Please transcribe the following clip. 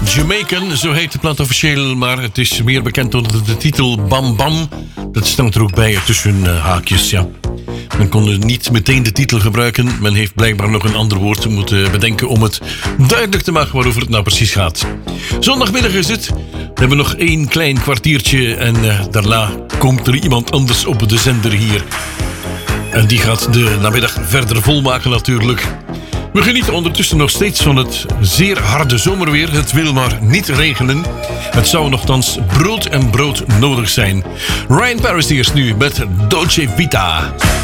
Jamaican, zo heet de plaat officieel, maar het is meer bekend onder de titel Bam Bam. Dat staat er ook bij tussen haakjes, ja. Men kon niet meteen de titel gebruiken. Men heeft blijkbaar nog een ander woord moeten bedenken om het duidelijk te maken waarover het nou precies gaat. Zondagmiddag is het. We hebben nog 1 klein kwartiertje en daarna komt er iemand anders op de zender hier. En die gaat de namiddag verder volmaken natuurlijk. We genieten ondertussen nog steeds van het zeer harde zomerweer. Het wil maar niet regenen. Het zou nogthans brood en brood nodig zijn. Ryan Paris eerst nu met Dolce Vita.